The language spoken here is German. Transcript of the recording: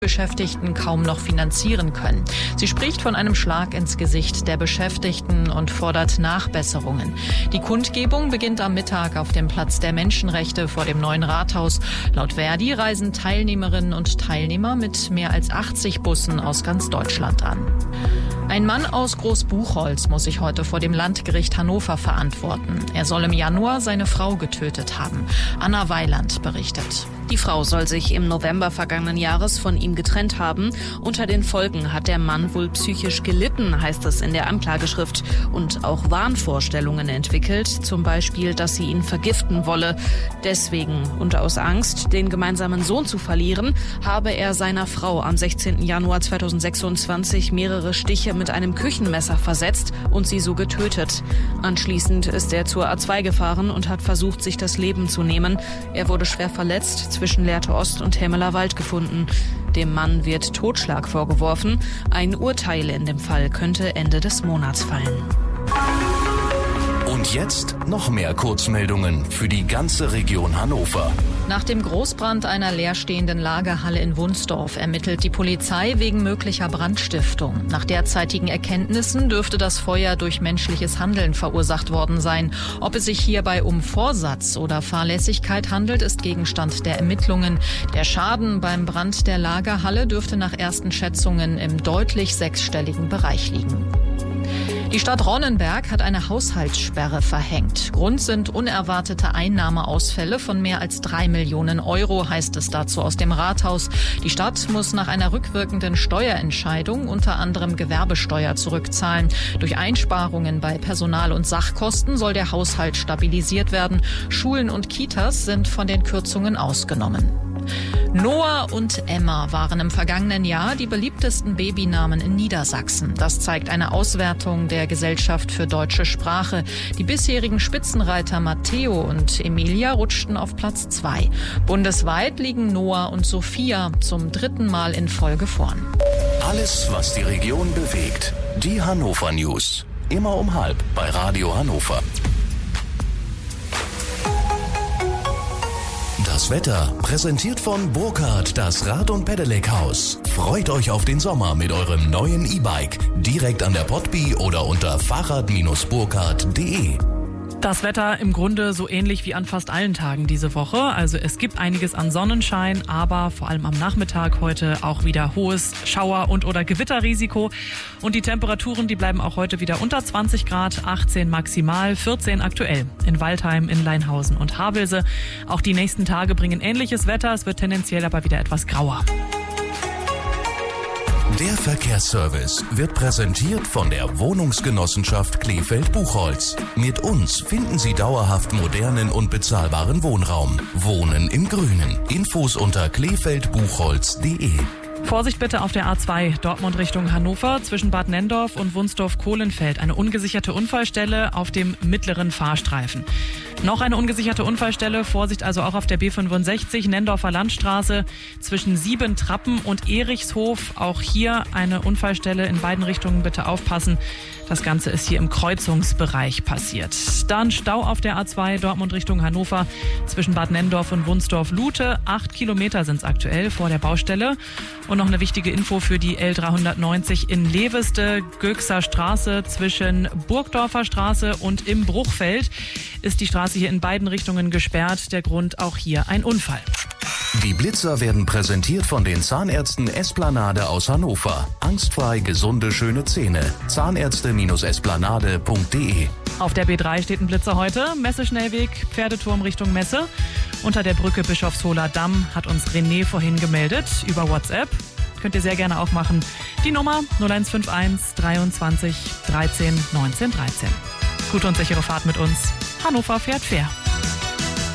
Beschäftigten kaum noch finanzieren können. Sie spricht von einem Schlag ins Gesicht der Beschäftigten und fordert Nachbesserungen. Die Kundgebung beginnt am Mittag auf dem Platz der Menschenrechte vor dem neuen Rathaus. Laut Verdi reisen Teilnehmerinnen und Teilnehmer mit mehr als 80 Bussen aus ganz Deutschland an. Ein Mann aus Großbuchholz muss sich heute vor dem Landgericht Hannover verantworten. Er soll im Januar seine Frau getötet haben. Anna Weiland berichtet. Die Frau soll sich im November vergangenen Jahres von ihm getrennt haben. Unter den Folgen hat der Mann wohl psychisch gelitten, heißt es in der Anklageschrift, und auch Wahnvorstellungen entwickelt, zum Beispiel, dass sie ihn vergiften wolle. Deswegen und aus Angst, den gemeinsamen Sohn zu verlieren, habe er seiner Frau am 16. Januar 2026 mehrere Stiche mit einem Küchenmesser versetzt und sie so getötet. Anschließend ist er zur A2 gefahren und hat versucht, sich das Leben zu nehmen. Er wurde schwer verletzt, zwischen Lehrte Ost und Hemmeler Wald gefunden. Dem Mann wird Totschlag vorgeworfen. Ein Urteil in dem Fall könnte Ende des Monats fallen. Und jetzt noch mehr Kurzmeldungen für die ganze Region Hannover. Nach dem Großbrand einer leerstehenden Lagerhalle in Wunsdorf ermittelt die Polizei wegen möglicher Brandstiftung. Nach derzeitigen Erkenntnissen dürfte das Feuer durch menschliches Handeln verursacht worden sein. Ob es sich hierbei um Vorsatz oder Fahrlässigkeit handelt, ist Gegenstand der Ermittlungen. Der Schaden beim Brand der Lagerhalle dürfte nach ersten Schätzungen im deutlich sechsstelligen Bereich liegen. Die Stadt Ronnenberg hat eine Haushaltssperre verhängt. Grund sind unerwartete Einnahmeausfälle von mehr als 3 Millionen Euro, heißt es dazu aus dem Rathaus. Die Stadt muss nach einer rückwirkenden Steuerentscheidung unter anderem Gewerbesteuer zurückzahlen. Durch Einsparungen bei Personal- und Sachkosten soll der Haushalt stabilisiert werden. Schulen und Kitas sind von den Kürzungen ausgenommen. Noah und Emma waren im vergangenen Jahr die beliebtesten Babynamen in Niedersachsen. Das zeigt eine Auswertung der Gesellschaft für deutsche Sprache. Die bisherigen Spitzenreiter Matteo und Emilia rutschten auf Platz 2. Bundesweit liegen Noah und Sophia zum 3. Mal in Folge vorn. Alles, was die Region bewegt. Die Hannover News. Immer um 12:30 bei Radio Hannover. Das Wetter präsentiert von Burkhardt, das Rad- und Pedelec-Haus. Freut euch auf den Sommer mit eurem neuen E-Bike. Direkt an der Potby oder unter fahrrad-burkhardt.de. Das Wetter im Grunde so ähnlich wie an fast allen Tagen diese Woche. Also es gibt einiges an Sonnenschein, aber vor allem am Nachmittag heute auch wieder hohes Schauer- und oder Gewitterrisiko. Und die Temperaturen, die bleiben auch heute wieder unter 20 Grad, 18 maximal, 14 aktuell. In Waldheim, in Leinhausen und Havelse. Auch die nächsten Tage bringen ähnliches Wetter. Es wird tendenziell aber wieder etwas grauer. Der Verkehrsservice wird präsentiert von der Wohnungsgenossenschaft Kleefeld-Buchholz. Mit uns finden Sie dauerhaft modernen und bezahlbaren Wohnraum. Wohnen im Grünen. Infos unter kleefeld-buchholz.de. Vorsicht bitte auf der A2 Dortmund Richtung Hannover zwischen Bad Nenndorf und Wunsdorf-Kohlenfeld. Eine ungesicherte Unfallstelle auf dem mittleren Fahrstreifen. Noch eine ungesicherte Unfallstelle. Vorsicht also auch auf der B65 Nenndorfer Landstraße zwischen Siebentrappen und Erichshof. Auch hier eine Unfallstelle in beiden Richtungen. Bitte aufpassen. Das Ganze ist hier im Kreuzungsbereich passiert. Dann Stau auf der A2 Dortmund Richtung Hannover zwischen Bad Nenndorf und Wunsdorf-Lute. 8 Kilometer sind es aktuell vor der Baustelle. Und noch eine wichtige Info für die L390 in Leveste, Göxer Straße zwischen Burgdorfer Straße und im Bruchfeld ist die Straße hier in beiden Richtungen gesperrt. Der Grund auch hier ein Unfall. Die Blitzer werden präsentiert von den Zahnärzten Esplanade aus Hannover. Angstfrei gesunde, schöne Zähne. Zahnärzte-esplanade.de. Auf der B3 steht ein Blitzer heute. Messeschnellweg, Pferdeturm Richtung Messe. Unter der Brücke Bischofsholer Damm hat uns René vorhin gemeldet über WhatsApp. Könnt ihr sehr gerne auch machen. Die Nummer 0151 23 13 19 13. Gute und sichere Fahrt mit uns. Hannover fährt fair.